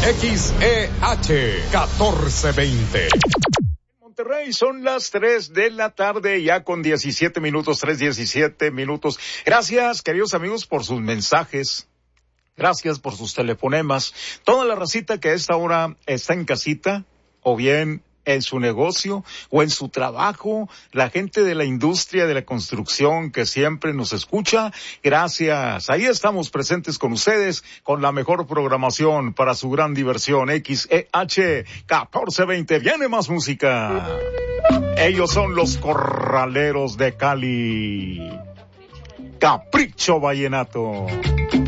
XEH 1420. Monterrey, son las 3 de la tarde, ya con 17 minutos, 3:17 minutos. Gracias, queridos amigos, por sus mensajes. Gracias por sus telefonemas. Toda la racita que a esta hora está en casita, o bien en su negocio, o en su trabajo, la gente de la industria de la construcción que siempre nos escucha, gracias. Ahí estamos presentes con ustedes, con la mejor programación para su gran diversión. XEH 1420, viene más música. Ellos son los Corraleros de Cali. Capricho Vallenato.